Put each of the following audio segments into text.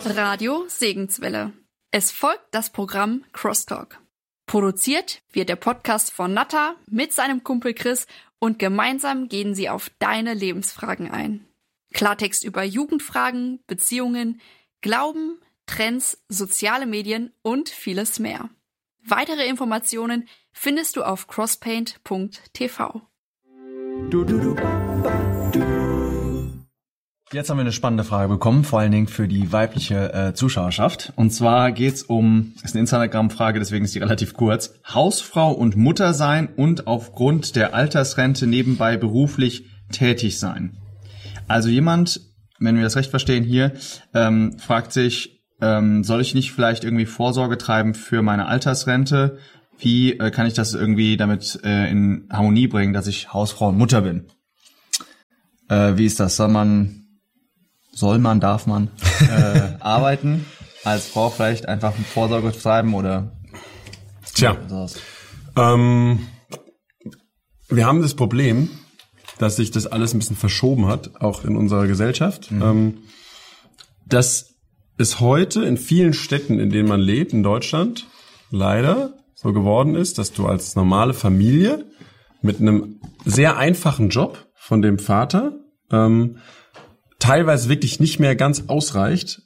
Radio Segenswelle. Es folgt das Programm Crosstalk. Produziert wird der Podcast von Natta mit seinem Kumpel Chris und gemeinsam gehen sie auf deine Lebensfragen ein. Klartext über Jugendfragen, Beziehungen, Glauben, Trends, soziale Medien und vieles mehr. Weitere Informationen findest du auf crosspaint.tv. Jetzt haben wir eine spannende Frage bekommen, vor allen Dingen für die weibliche Zuschauerschaft. Und zwar geht's um, ist eine Instagram-Frage, deswegen ist die relativ kurz, Hausfrau und Mutter sein und aufgrund der Altersrente nebenbei beruflich tätig sein. Also jemand, wenn wir das recht verstehen hier, fragt sich, soll ich nicht vielleicht irgendwie Vorsorge treiben für meine Altersrente? Wie kann ich das irgendwie damit in Harmonie bringen, dass ich Hausfrau und Mutter bin? Wie ist das? Darf man arbeiten? Als Frau vielleicht einfach Vorsorge treiben oder? Tja, wir haben das Problem, dass sich das alles ein bisschen verschoben hat, auch in unserer Gesellschaft. Dass es heute in vielen Städten, in denen man lebt, in Deutschland, leider so geworden ist, dass du als normale Familie mit einem sehr einfachen Job von dem Vater teilweise wirklich nicht mehr ganz ausreicht,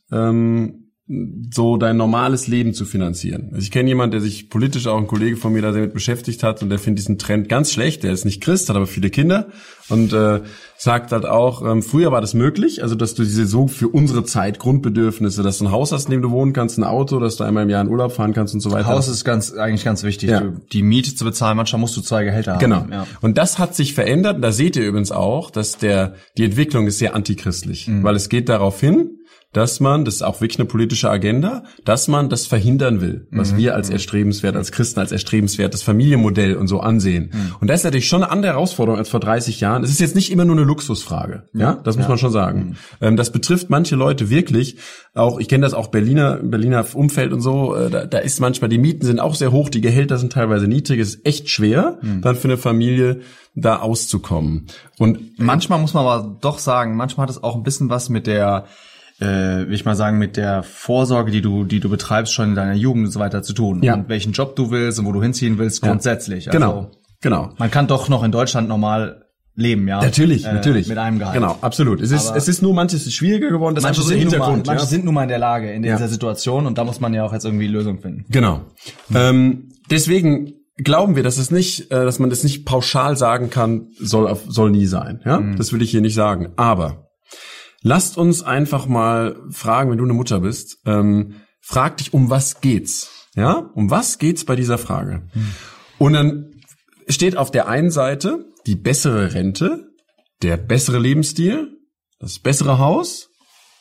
so dein normales Leben zu finanzieren. Also ich kenne jemanden, der sich politisch, auch ein Kollege von mir, da sehr mit beschäftigt hat, und der findet diesen Trend ganz schlecht. Der ist nicht Christ, hat aber viele Kinder und sagt halt auch, früher war das möglich, also dass du diese so für unsere Zeit Grundbedürfnisse, dass du ein Haus hast, in dem du wohnen kannst, ein Auto, dass du einmal im Jahr in Urlaub fahren kannst und so weiter. Haus ist eigentlich ganz wichtig. Ja. Die Miete zu bezahlen, manchmal musst du 2 Gehälter haben. Genau. Ja. Und das hat sich verändert. Da seht ihr übrigens auch, dass die Entwicklung ist sehr antichristlich, weil es geht darauf hin, dass man, das ist auch wirklich eine politische Agenda, dass man das verhindern will, was wir als erstrebenswert, als Christen als erstrebenswertes Familienmodell und so ansehen. Und das ist natürlich schon eine andere Herausforderung als vor 30 Jahren. Es ist jetzt nicht immer nur eine Luxusfrage, ja, das muss man schon sagen. Das betrifft manche Leute wirklich, auch, ich kenne das auch Berliner Umfeld und so, da ist manchmal, die Mieten sind auch sehr hoch, die Gehälter sind teilweise niedrig, es ist echt schwer, dann für eine Familie da auszukommen. Und manchmal muss man aber doch sagen, manchmal hat es auch ein bisschen was mit der will ich mal sagen, mit der Vorsorge, die du betreibst, schon in deiner Jugend und so weiter zu tun. Ja. Und welchen Job du willst und wo du hinziehen willst, grundsätzlich. Also, genau. Man kann doch noch in Deutschland normal leben, ja. Natürlich. Mit einem Gehalt. Genau, absolut. Es ist nur manches schwieriger geworden, das ist der Hintergrund. Manche sind nun mal in der Lage, in dieser Situation, und da muss man ja auch jetzt irgendwie Lösungen finden. Genau. Deswegen glauben wir, dass man das nicht pauschal sagen kann, soll nie sein, ja? Das will ich hier nicht sagen. Aber lasst uns einfach mal fragen, wenn du eine Mutter bist, frag dich, um was geht's? Ja? Um was geht's bei dieser Frage? Und dann steht auf der einen Seite die bessere Rente, der bessere Lebensstil, das bessere Haus,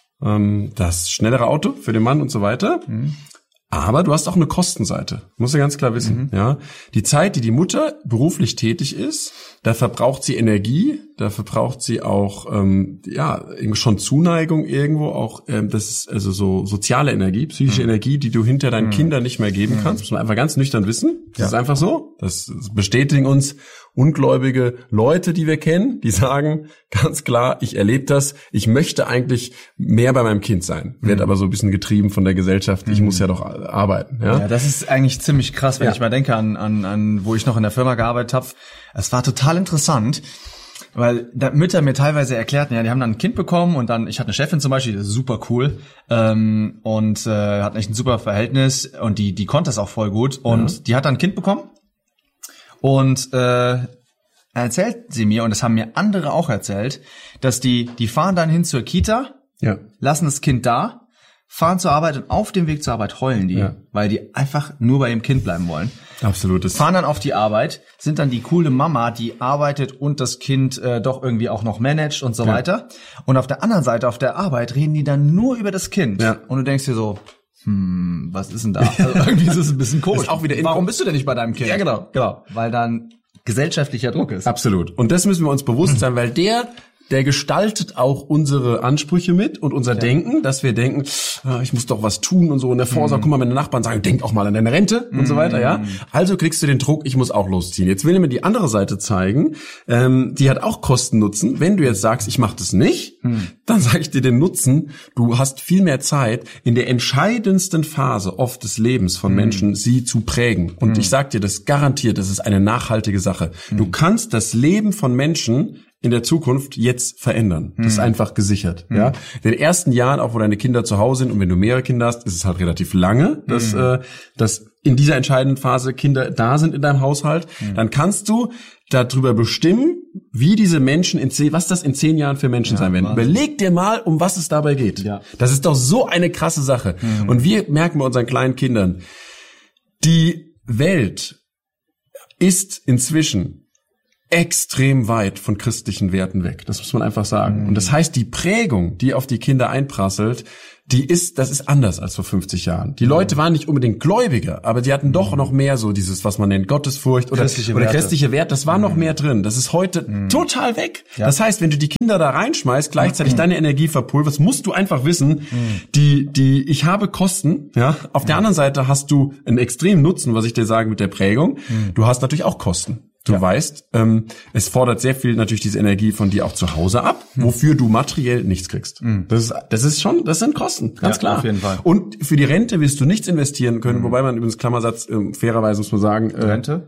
das schnellere Auto für den Mann und so weiter. Aber du hast auch eine Kostenseite. Musst du ganz klar wissen, ja. Die Zeit, die Mutter beruflich tätig ist, da verbraucht sie Energie, da verbraucht sie auch, schon Zuneigung irgendwo, auch, das ist also so soziale Energie, psychische Energie, die du hinter deinen Kindern nicht mehr geben kannst. Muss man einfach ganz nüchtern wissen. Das ist einfach so. Das bestätigen uns ungläubige Leute, die wir kennen, die sagen ganz klar, ich erlebe das, ich möchte eigentlich mehr bei meinem Kind sein, wird aber so ein bisschen getrieben von der Gesellschaft, ich muss ja doch arbeiten. Ja, das ist eigentlich ziemlich krass, wenn ich mal denke an wo ich noch in der Firma gearbeitet habe. Es war total interessant, weil Mütter mir teilweise erklärten, ja, die haben dann ein Kind bekommen und dann, ich hatte eine Chefin zum Beispiel, das ist super cool, und hat echt ein super Verhältnis und die konnte das auch voll gut und die hat dann ein Kind bekommen. Und erzählt sie mir, und das haben mir andere auch erzählt, dass die fahren dann hin zur Kita, lassen das Kind da, fahren zur Arbeit und auf dem Weg zur Arbeit heulen die, weil die einfach nur bei ihrem Kind bleiben wollen. Absolut. Fahren dann auf die Arbeit, sind dann die coole Mama, die arbeitet und das Kind doch irgendwie auch noch managt und so weiter. Und auf der anderen Seite, auf der Arbeit, reden die dann nur über das Kind. Ja. Und du denkst dir so, was ist denn da? Also irgendwie ist es ein bisschen komisch. Ist auch wieder warum bist du denn nicht bei deinem Kind? Ja, genau. Weil dann gesellschaftlicher Druck ist. Absolut. Und das müssen wir uns bewusst sein, weil der der gestaltet auch unsere Ansprüche mit und unser Denken, dass wir denken, ich muss doch was tun und so. Und der Vorsorge, guck mal, meine Nachbarn sagen, denk auch mal an deine Rente und so weiter, ja. Also kriegst du den Druck, ich muss auch losziehen. Jetzt will ich mir die andere Seite zeigen, die hat auch Kosten-Nutzen. Wenn du jetzt sagst, ich mache das nicht, dann sage ich dir den Nutzen, du hast viel mehr Zeit, in der entscheidendsten Phase oft des Lebens von Menschen sie zu prägen. Und ich sag dir, das garantiert, das ist eine nachhaltige Sache. Du kannst das Leben von Menschen in der Zukunft jetzt verändern. Das ist einfach gesichert. Ja, in den ersten Jahren, auch wo deine Kinder zu Hause sind und wenn du mehrere Kinder hast, ist es halt relativ lange, dass in dieser entscheidenden Phase Kinder da sind in deinem Haushalt. Dann kannst du darüber bestimmen, wie diese Menschen was das in 10 Jahren für Menschen sein werden. Überleg dir mal, um was es dabei geht. Ja. Das ist doch so eine krasse Sache. Und wir merken bei unseren kleinen Kindern, die Welt ist inzwischen extrem weit von christlichen Werten weg. Das muss man einfach sagen. Und das heißt, die Prägung, die auf die Kinder einprasselt, das ist anders als vor 50 Jahren. Die Leute waren nicht unbedingt Gläubiger, aber die hatten doch noch mehr so dieses, was man nennt, Gottesfurcht oder christliche Werte. Das war noch mehr drin. Das ist heute total weg. Ja. Das heißt, wenn du die Kinder da reinschmeißt, gleichzeitig deine Energie verpulverst, musst du einfach wissen, ich habe Kosten, ja. Auf der anderen Seite hast du einen extremen Nutzen, was ich dir sage mit der Prägung. Du hast natürlich auch Kosten. Du weißt, es fordert sehr viel natürlich diese Energie von dir auch zu Hause ab, wofür du materiell nichts kriegst. Das sind Kosten, ganz klar. Auf jeden Fall. Und für die Rente wirst du nichts investieren können, wobei man übrigens Klammersatz, fairerweise muss man sagen, Rente?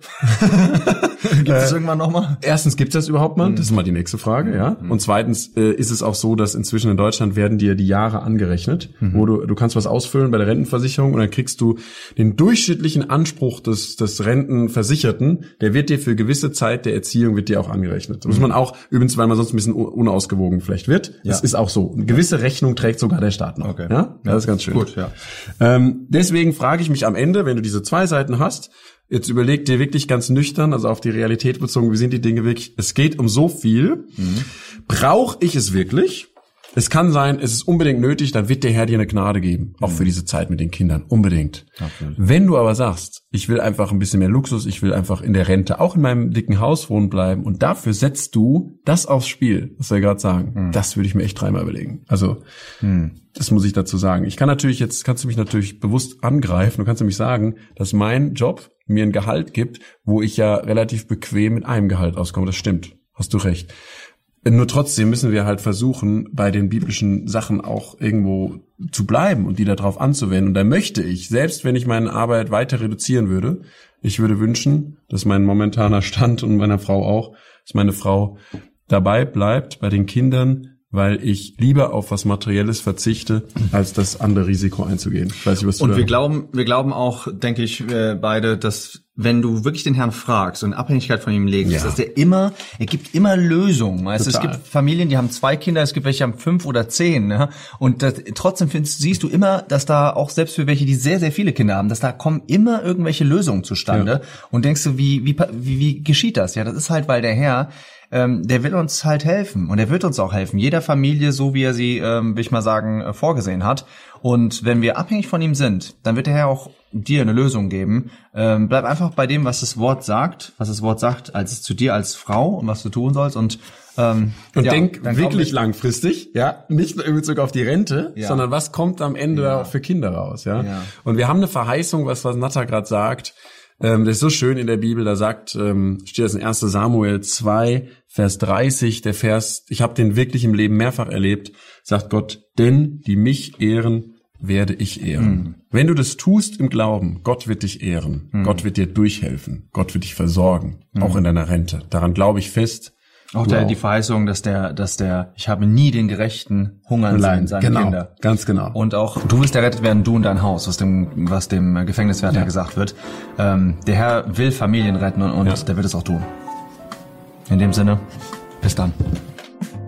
Gibt es irgendwann nochmal? Erstens, gibt's das überhaupt mal? Das ist mal die nächste Frage, ja. Und zweitens ist es auch so, dass inzwischen in Deutschland werden dir die Jahre angerechnet, wo du kannst was ausfüllen bei der Rentenversicherung und dann kriegst du den durchschnittlichen Anspruch des Rentenversicherten, der wird dir für gewisse Zeit der Erziehung wird dir auch angerechnet. Das muss man auch, übrigens, weil man sonst ein bisschen unausgewogen vielleicht wird. Das ist auch so. Eine gewisse Rechnung trägt sogar der Staat noch. Okay. Ja? Das ist ganz schön. Gut, ja. Deswegen frage ich mich am Ende, wenn du diese 2 Seiten hast, jetzt überleg dir wirklich ganz nüchtern, also auf die Realität bezogen, wie sind die Dinge wirklich? Es geht um so viel. Brauche ich es wirklich? Es kann sein, es ist unbedingt nötig, dann wird der Herr dir eine Gnade geben, auch für diese Zeit mit den Kindern, unbedingt. Okay. Wenn du aber sagst, ich will einfach ein bisschen mehr Luxus, ich will einfach in der Rente auch in meinem dicken Haus wohnen bleiben und dafür setzt du das aufs Spiel, was wir gerade sagen, das würde ich mir echt dreimal überlegen. Also, das muss ich dazu sagen. Kannst du mich natürlich bewusst angreifen, du kannst nämlich sagen, dass mein Job mir ein Gehalt gibt, wo ich ja relativ bequem mit einem Gehalt auskomme. Das stimmt, hast du recht. Nur trotzdem müssen wir halt versuchen, bei den biblischen Sachen auch irgendwo zu bleiben und die darauf anzuwenden. Und da möchte ich, selbst wenn ich meine Arbeit weiter reduzieren würde, ich würde wünschen, dass mein momentaner Stand und meiner Frau auch, dass meine Frau dabei bleibt bei den Kindern, weil ich lieber auf was Materielles verzichte, als das andere Risiko einzugehen. Ich weiß nicht, was du und wir glauben auch, denke ich, beide, dass wenn du wirklich den Herrn fragst und in Abhängigkeit von ihm legst, dass er gibt immer Lösungen. Weißt du, es gibt Familien, die haben 2 Kinder, es gibt welche, die haben 5 oder 10, ne? Und trotzdem siehst du immer, dass da auch selbst für welche, die sehr, sehr viele Kinder haben, dass da kommen immer irgendwelche Lösungen zustande. Und denkst du, wie geschieht das? Ja, das ist halt, weil der Herr, der will uns halt helfen und er wird uns auch helfen. Jeder Familie, so wie er sie, will ich mal sagen, vorgesehen hat. Und wenn wir abhängig von ihm sind, dann wird der Herr auch dir eine Lösung geben. Bleib einfach bei dem, was das Wort sagt, als es zu dir als Frau und was du tun sollst und denk wirklich langfristig, ja, nicht nur in Bezug auf die Rente, sondern was kommt am Ende für Kinder raus, ja? Und wir haben eine Verheißung, was Natta gerade sagt. Das ist so schön in der Bibel, da steht das in 1. Samuel 2, Vers 30, der Vers, ich habe den wirklich im Leben mehrfach erlebt, sagt Gott, denn die mich ehren, werde ich ehren. Wenn du das tust im Glauben, Gott wird dich ehren, Gott wird dir durchhelfen, Gott wird dich versorgen, auch in deiner Rente. Daran glaube ich fest. Auch die Verheißung, dass ich habe nie den Gerechten hungern sehen, seine Kinder. Ganz genau. Und auch, du wirst errettet werden, du und dein Haus, was dem Gefängniswärter gesagt wird. Der Herr will Familien retten und der wird es auch tun. In dem Sinne, bis dann.